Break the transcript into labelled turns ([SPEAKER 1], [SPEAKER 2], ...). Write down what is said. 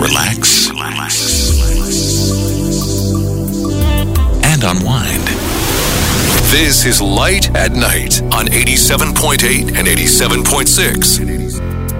[SPEAKER 1] relax, and unwind. This is Light at Night on 87.8 and 87.6.